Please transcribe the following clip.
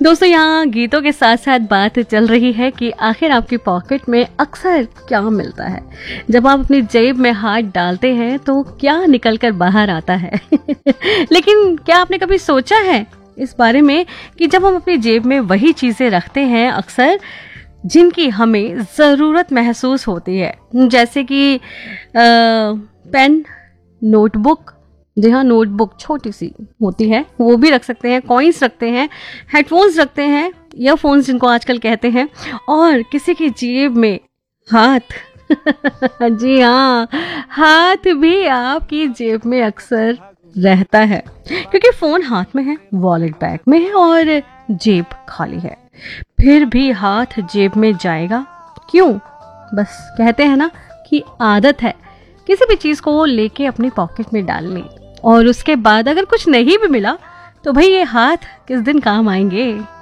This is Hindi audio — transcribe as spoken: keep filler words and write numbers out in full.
दोस्तों, यहाँ गीतों के साथ साथ बात चल रही है कि आखिर आपकी पॉकेट में अक्सर क्या मिलता है। जब आप अपनी जेब में हाथ डालते हैं तो क्या निकल कर बाहर आता है। लेकिन क्या आपने कभी सोचा है इस बारे में कि जब हम अपनी जेब में वही चीजें रखते हैं अक्सर जिनकी हमें ज़रूरत महसूस होती है, जैसे कि पेन, नोटबुक। जी हाँ, नोटबुक छोटी सी होती है, वो भी रख सकते हैं, कॉइन्स रखते हैं, हेडफोन्स रखते हैं, ईयरफोन्स जिनको आजकल कहते हैं, और किसी की जेब में हाथ। जी हाँ, हाथ भी आपकी जेब में अक्सर रहता है, क्योंकि फोन हाथ में है, वॉलेट बैग में है और जेब खाली है। फिर भी हाथ जेब में जाएगा क्यों? बस कहते हैं ना कि आदत है किसी भी चीज को लेके अपनी पॉकेट में डालनी, और उसके बाद अगर कुछ नहीं भी मिला तो भाई ये हाथ किस दिन काम आएंगे।